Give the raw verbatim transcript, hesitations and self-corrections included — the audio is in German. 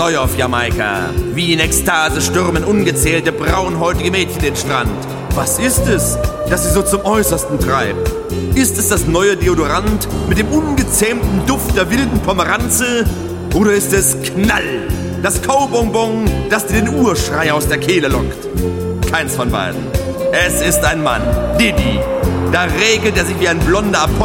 Neu auf Jamaika. Wie in Ekstase stürmen ungezählte braunhäutige Mädchen den Strand. Was ist es, das sie so zum Äußersten treibt? Ist es das neue Deodorant mit dem ungezähmten Duft der wilden Pomeranze? Oder ist es Knall, das Kaubonbon, das dir den Urschrei aus der Kehle lockt? Keins von beiden. Es ist ein Mann, Diddy. Da regelt er sich wie ein blonder Apollo